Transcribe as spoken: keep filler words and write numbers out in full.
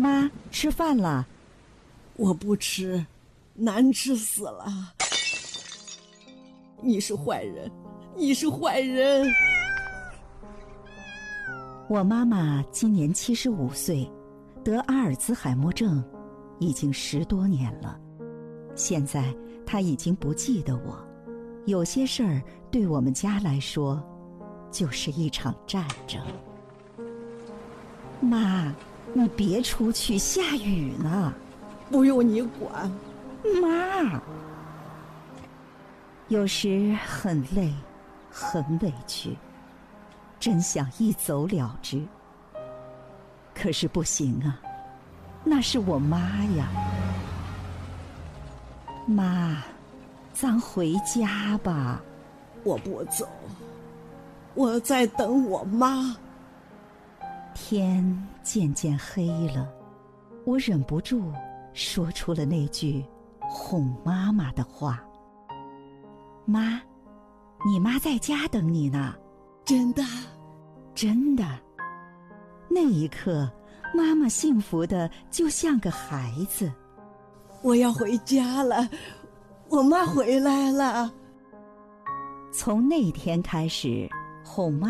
妈，吃饭了。 我不吃，难吃死了。你是坏人，你是坏人。 我妈妈今年七十五岁，得阿尔兹海默症，已经十多年了。现在她已经不记得我，有些事儿对我们家来说，就是一场战争。妈，你别出去，下雨呢。 不用你管。 妈，有时很累，很委屈，真想一走了之。可是不行啊，那是我妈呀。妈，咱回家吧。 我不走，我在等我妈。 天渐渐黑了，我忍不住说出了那句哄妈妈的话：妈，你妈在家等你呢。 真的？ 真的。那一刻，妈妈幸福的就像个孩子。 我要回家了，我妈回来了。 从那天开始，哄妈